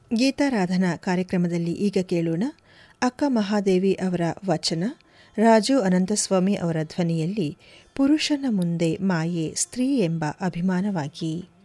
ಗೀತಾರಾಧನಾ ಕಾರ್ಯಕ್ರಮದಲ್ಲಿ ಈಗ ಕೇಳೋಣ ಅಕ್ಕ ಮಹಾದೇವಿ ಅವರ ವಚನ, ರಾಜು ಅನಂತಸ್ವಾಮಿ ಅವರ ಧ್ವನಿಯಲ್ಲಿ ಪುರುಷನ ಮುಂದೆ ಮಾಯೆ ಸ್ತ್ರೀ ಎಂಬ ಅಭಿಮಾನವಾಗಿ.